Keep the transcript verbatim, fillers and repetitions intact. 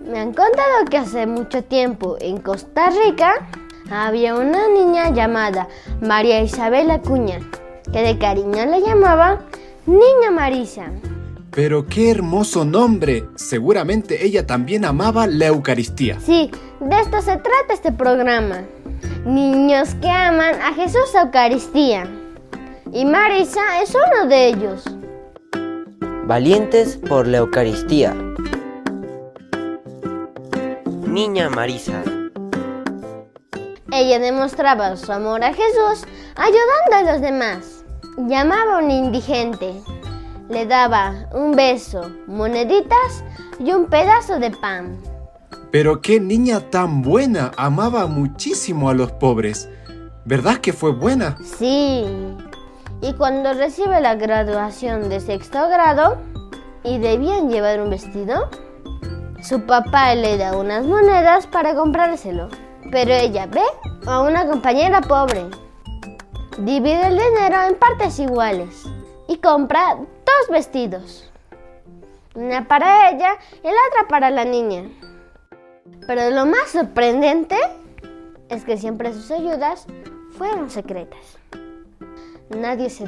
Me han contado que hace mucho tiempo en Costa Rica había una niña llamada María Isabel Acuña, que de cariño la llamaban Niña Marisa. Pero qué hermoso nombre. Seguramente ella también amaba la Eucaristía. Sí, de esto se trata este programa. Niños que aman a Jesús Eucaristía. Y Marisa es uno de ellos. Valientes por la Eucaristía. Niña Marisa. Ella demostraba su amor a Jesús ayudando a los demás. Llamaba a un indigente. Le daba un beso, moneditas y un pedazo de pan. Pero qué niña tan buena. Amaba muchísimo a los pobres. ¿Verdad que fue buena? Sí. Y cuando recibe la graduación de sexto grado y debían llevar un vestido, su papá le da unas monedas para comprárselo. Pero ella ve a una compañera pobre. Divide el dinero en partes iguales y compra dos vestidos. Una para ella y la otra para la niña. Pero lo más sorprendente es que siempre sus ayudas fueron secretas. Nadie se